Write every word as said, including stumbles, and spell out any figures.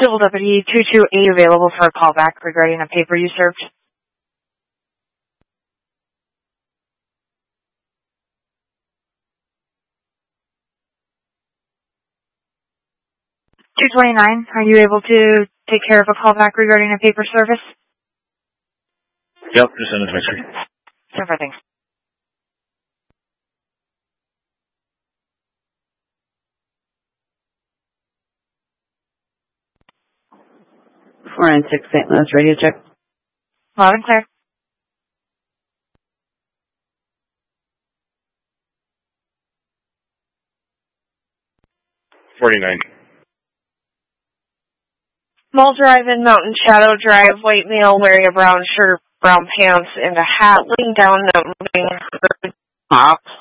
Civil Deputy two two eight available for a callback regarding a paper you served. two twenty-nine, are you able to take care of a callback regarding a paper service? Yep, just send it to my screen. Super, thanks. four nine six Saint Louis, radio check. Loud and clear. forty-nine. Mall Drive and Mountain Shadow Drive, white male wearing a brown shirt, brown pants, and a hat, laying down, not moving. Ops.